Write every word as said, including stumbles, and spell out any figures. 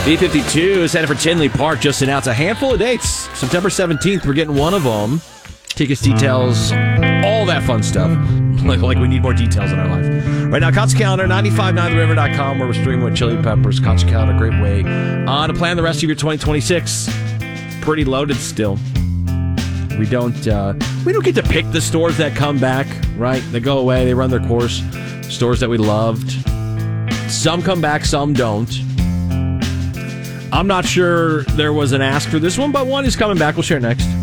B fifty-two is headed for Tinley Park. Just announced a handful of dates. September seventeenth, we're getting one of them. Tickets, details, all that fun stuff. Like, like we need more details in our life. Right now, Concert Calendar, nine five nine the river dot com, where we're streaming with Chili Peppers. Concert Calendar, great way uh, to plan the rest of your twenty twenty-six. Pretty loaded still. We don't uh, we don't get to pick the stores that come back, right? They go away, they run their course. Stores that we loved. Some come back, some don't. I'm not sure there was an ask for this one, but one is coming back. We'll share next.